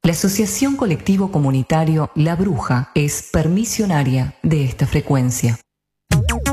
La Asociación Colectivo Comunitario La Bruja es permisionaria de esta frecuencia.